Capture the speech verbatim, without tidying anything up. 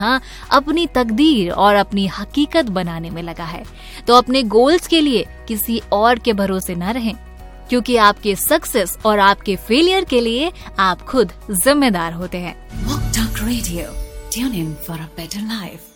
हाँ, अपनी तकदीर और अपनी हकीकत बनाने में लगा है। तो अपने गोल्स के लिए किसी और के भरोसे न रहें, क्योंकि आपके सक्सेस और आपके फेलियर के लिए आप खुद जिम्मेदार होते हैं। Walk Talk Radio. Tune in for a better life.